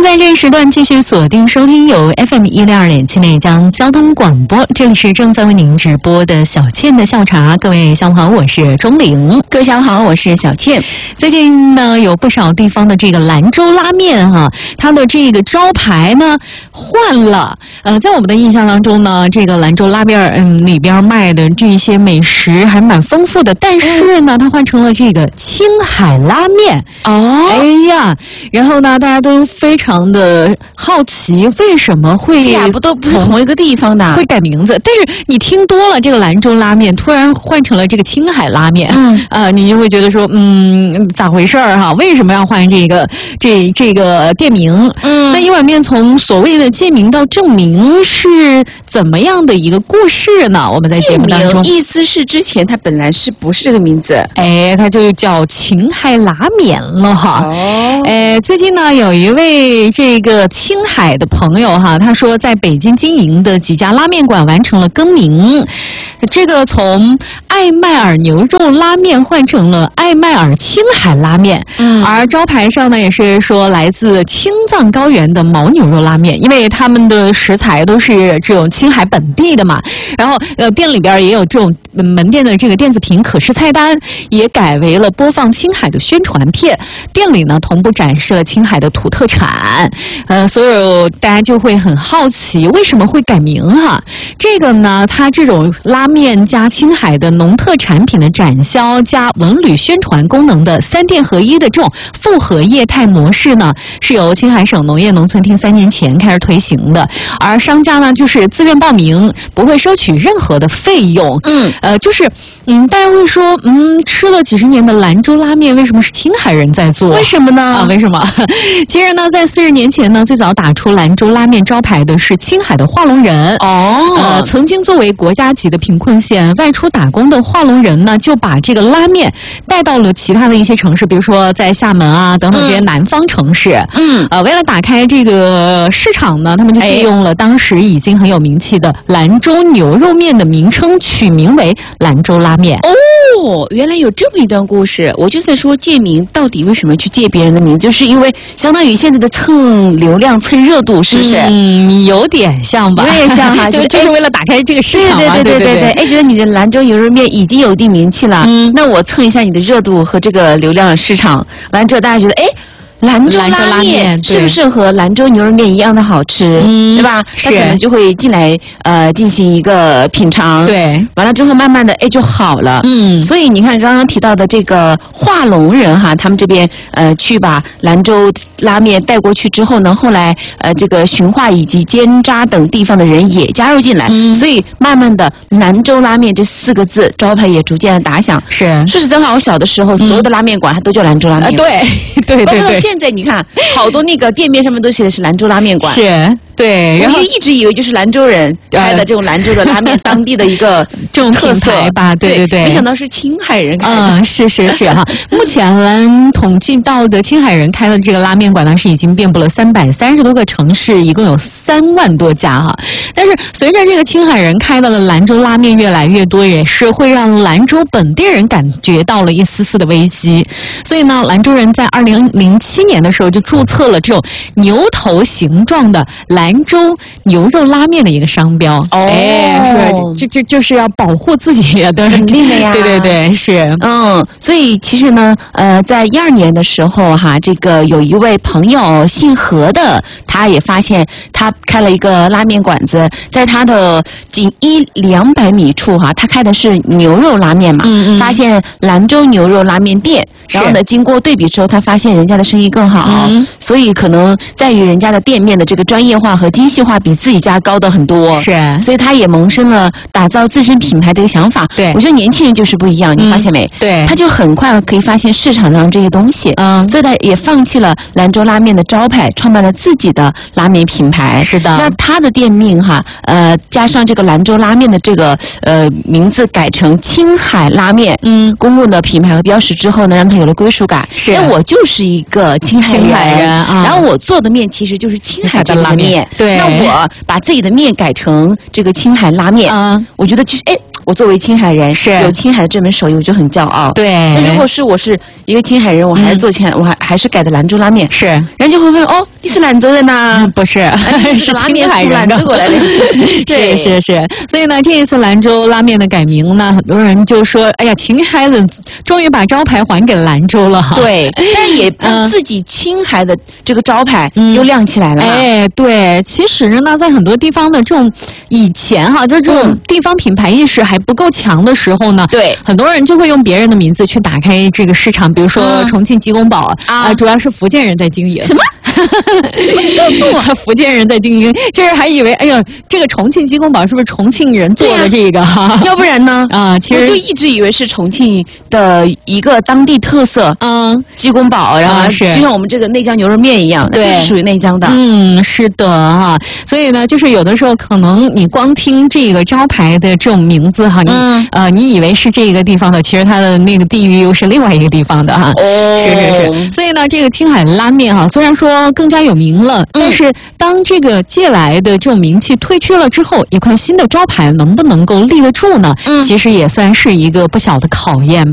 在这一时段继续锁定收听由 FM162.7内江交通广播，这里是正在为您直播的小倩的笑茶。各位下午好，我是钟玲。 各位下午好，我是小倩。 最近呢，有不少地方的这个兰州拉面哈，它的这个招牌呢换了。在我们的印象当中呢，这个兰州拉面里边卖的这些美食还蛮丰富的，但是呢，它换成了这个青海拉面。 哦， 哎呀，然后呢，大家都非常的好奇，为什么会这俩不都不是同一个地方的？ 会改名字？但是你听多了这个兰州拉面，突然换成了这个青海拉面，你就会觉得说，咋回事儿哈？为什么要换这个店名？那一碗面从所谓的借名到正名是怎么样的一个故事呢？我们在节目当中， 意思是之前它本来是不是这个名字？ 哎，它就叫青海拉面了哈。最近呢，有一位这个青海的朋友哈，他说在北京经营的几家拉面馆完成了更名，这个从艾麦尔牛肉拉面换成了艾麦尔青海拉面，而招牌上呢也是说来自青藏高原的牦牛肉拉面，因为他们的食材都是这种青海本地的嘛。然后店里边也有这种门店的这个电子屏可视菜单，也改为了播放青海的宣传片。店里呢同步展示了青海的土特产，所以大家就会很好奇为什么会改名哈。这个呢，它这种拉面加青海的农特产品的展销加文旅宣传功能的3店合一的这种复合业态模式呢，是由青海省农业农村厅3年前开始推行的，而商家呢就是自愿报名，不会收取任何的费用。大家会说，吃了几十年的兰州拉面，为什么是青海人在做？ 为什么呢？ 为什么？其实呢，在40年前呢，最早打出兰州拉面招牌的是青海的化隆人。曾经作为国家级的贫困县，外出打工的化隆人呢，就把这个拉面带到了其他的一些城市，比如说在厦门啊等等这些南方城市。为了打开这个市场呢，他们就借用了当时已经很有名气的兰州牛肉面的名称，取名为兰州拉面。 原来有这么一段故事。我就在说借名到底为什么去借别人的名，就是因为相当于现在的蹭流量蹭热度，是不是？ 有点像吧， 有点像哈， 就是为了打开这个市场嘛。 对，觉得你的兰州牛肉面已经有一定名气了，那我蹭一下你的热度和这个流量市场，完之后大家觉得兰州拉面是不是和兰州牛肉面一样的好吃，对吧？他可能就会进来进行一个品尝， 对， 完了之后慢慢的就好了。所以你看刚刚提到的这个化隆人哈，他们这边去把兰州拉面带过去之后呢，后来这个循化以及尖扎等地方的人也加入进来，所以慢慢的兰州拉面这4个字招牌也逐渐的打响。 是， 说实在话，我小的时候所有的拉面馆它都叫兰州拉面。 对。 包括现在你看，好多那个店面上面都写的是兰州拉面馆。 是。对，然后一直以为就是兰州人开的这种兰州的拉面，当地的一个这种品牌吧，对， 没想到是青海人开的。 是哈。目前统计到的青海人开的这个拉面馆呢，是已经遍布了330多个城市，一共有3万多家哈。但是随着这个青海人开的兰州拉面越来越多，也是会让兰州本地人感觉到了一丝丝的危机。所以呢，兰州人在2007年的时候就注册了这种牛头形状的兰州牛肉拉面的一个商标。就是要保护自己的， 肯定的呀。 对，是。 所以其实呢，在12年的时候哈，这个有一位朋友姓何的，他也发现他开了一个拉面馆子，在他的仅100-200米处哈，他开的是牛肉拉面嘛，发现兰州牛肉拉面店，然后呢，经过对比之后，他发现人家的生意更好，所以可能在于人家的店面的这个专业化和精细化比自己家高的很多， 是， 所以他也萌生了打造自身品牌的一个想法。 对， 我觉得年轻人就是不一样，你发现没？ 对， 他就很快可以发现市场上这些东西，所以他也放弃了兰州拉面的招牌，创办了自己的拉面品牌。 是的， 那他的店名哈，加上这个兰州拉面的这个名字改成青海拉面，公共的品牌和标识之后呢，让他有了归属感。 是， 我就是一个青海人然后我做的面其实就是青海的拉面。对，那我把自己的面改成这个青海拉面，我觉得其实我作为青海人，是有青海的这门手艺，我就很骄傲。对，那如果是我是一个青海人，我还是做我还是改的兰州拉面，是人就会问你是兰州人呐？ 不是，是青海人兰州过来的。 是是是，所以呢，这一次兰州拉面的改名呢，很多人就说，哎呀，青海人终于把招牌还给兰州了哈。 对，但是也把自己青海的这个招牌又亮起来了。 哎，对，其实呢，在很多地方的这种以前哈，就是这种地方品牌意识还不够强的时候呢， 对， 很多人就会用别人的名字去打开这个市场，比如说重庆鸡公煲主要是福建人在经营。 什么？什么？你告诉我， 福建人在经营，就是还以为，哎呀，这个重庆鸡公煲是不是重庆人做的这个？ 要不然呢？ 其实我就一直以为是重庆的一个当地特色。鸡公煲，然后就像我们这个内江牛肉面一样，对，是属于内江的。 是的哈。所以呢，就是有的时候可能你光听这个招牌的这种名字哈，你以为是这个地方的，其实它的那个地域又是另外一个地方的哈。是。所以呢，这个青海拉面哈，虽然说更加有名了，但是当这个借来的这种名气退去了之后，一块新的招牌能不能够立得住呢？其实也算是一个不小的考验